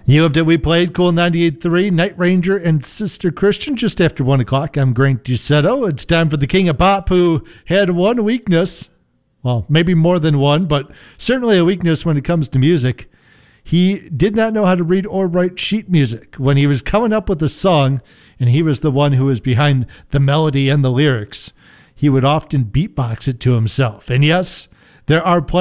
You loved it. We played Cool 98.3, Night Ranger and Sister Christian just after 1 o'clock. I'm Grant Ducetto. It's time for the King of Pop, who had one weakness. Well, maybe more than one, but certainly a weakness when it comes to music. He did not know how to read or write sheet music. When he was coming up with a song, and he was the one who was behind the melody and the lyrics, he would often beatbox it to himself. And yes, there are plenty